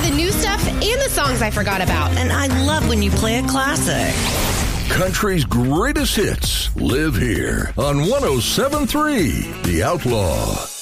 the new stuff and the songs I forgot about. And I love when you play a classic. Country's greatest hits live here on 107.3 The Outlaw.